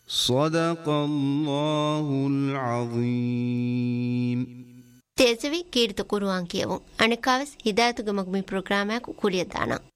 صدق الله العظيم. තේසවි කීර්ත කුරුවන් කියවුන් අනිකාවස් හිදායතුග මග්මි ප්‍රෝග්‍රෑමයක් කුලිය දාන